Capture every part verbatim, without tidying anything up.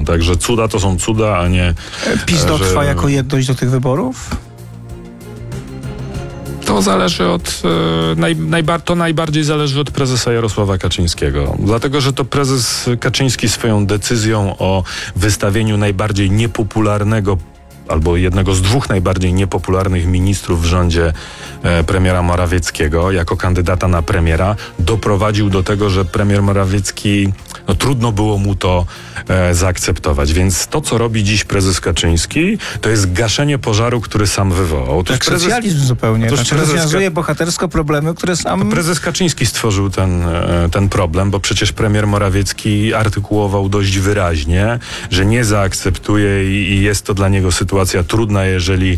Także cuda to są cuda, a nie... PiS dotrwa że... jako jedność do tych wyborów? To zależy od, e, naj, najbar, to najbardziej zależy od prezesa Jarosława Kaczyńskiego. Dlatego, że to prezes Kaczyński swoją decyzją o wystawieniu najbardziej niepopularnego albo jednego z dwóch najbardziej niepopularnych ministrów w rządzie e, premiera Morawieckiego jako kandydata na premiera doprowadził do tego, że premier Morawiecki, no trudno było mu to e, zaakceptować. Więc to, co robi dziś prezes Kaczyński, to jest gaszenie pożaru, który sam wywołał. Otóż Jak prezes, socjalizm zupełnie. Otóż Znaczy prezes, rozwiązuje bohatersko problemy, które sam... Prezes Kaczyński stworzył ten, e, ten problem, bo przecież premier Morawiecki artykułował dość wyraźnie, że nie zaakceptuje i, i jest to dla niego sytuacja trudna, jeżeli,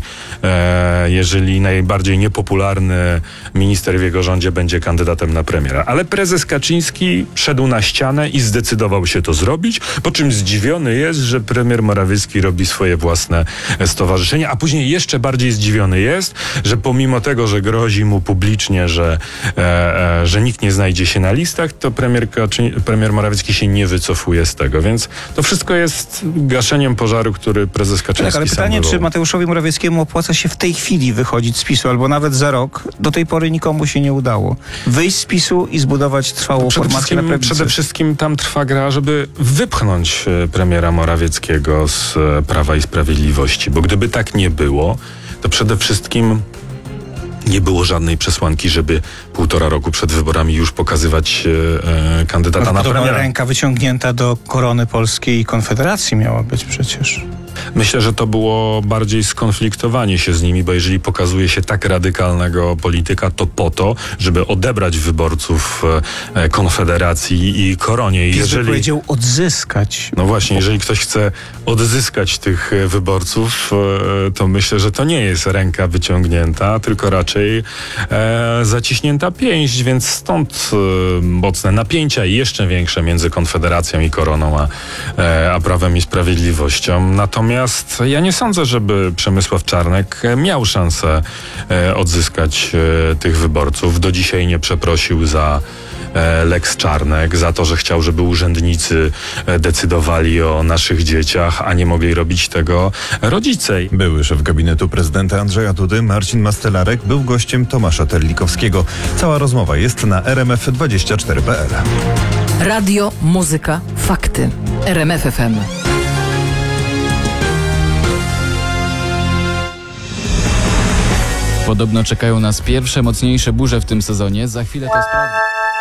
e, jeżeli najbardziej niepopularny minister w jego rządzie będzie kandydatem na premiera. Ale prezes Kaczyński szedł na ścianę i zdecydował się to zrobić, po czym zdziwiony jest, że premier Morawiecki robi swoje własne stowarzyszenie, a później jeszcze bardziej zdziwiony jest, że pomimo tego, że grozi mu publicznie, że, e, e, że nikt nie znajdzie się na listach, to premier, Kaczy, premier Morawiecki się nie wycofuje z tego. Więc to wszystko jest gaszeniem pożaru, który prezes Kaczyński tak, ale sam pytanie, wywołał. czy Mateuszowi Morawieckiemu opłaca się w tej chwili wychodzić z PiSu, albo nawet za rok? Do tej pory nikomu się nie udało. Wyjść z PiSu i zbudować trwałą Przede formację na wszystkim, prawicy. przede wszystkim tam trwa gra, żeby wypchnąć e, premiera Morawieckiego z e, Prawa i Sprawiedliwości, bo gdyby tak nie było, to przede wszystkim nie było żadnej przesłanki, żeby półtora roku przed wyborami już pokazywać e, e, kandydata na premiera. Ręka wyciągnięta do korony polskiej i Konfederacji miała być przecież. Myślę, że to było bardziej skonfliktowanie się z nimi, bo jeżeli pokazuje się tak radykalnego polityka, to po to, żeby odebrać wyborców e, Konfederacji i Koronie. PiS Jeżeli... powiedział odzyskać. No właśnie, jeżeli ktoś chce odzyskać tych e, wyborców, e, to myślę, że to nie jest ręka wyciągnięta, tylko raczej e, zaciśnięta pięść, więc stąd e, mocne napięcia i jeszcze większe między Konfederacją i Koroną, a, e, a Prawem i Sprawiedliwością. Natomiast Natomiast ja nie sądzę, żeby Przemysław Czarnek miał szansę e, odzyskać e, tych wyborców. Do dzisiaj nie przeprosił za e, Lex Czarnek, za to, że chciał, żeby urzędnicy e, decydowali o naszych dzieciach, a nie mogli robić tego rodzice. Były szef gabinetu prezydenta Andrzeja Dudy, Marcin Mastelarek, był gościem Tomasza Terlikowskiego. Cała rozmowa jest na r m f dwadzieścia cztery kropka p l. Radio, muzyka, fakty. R M F F M. Podobno czekają nas pierwsze, mocniejsze burze w tym sezonie. Za chwilę to sprawdzę.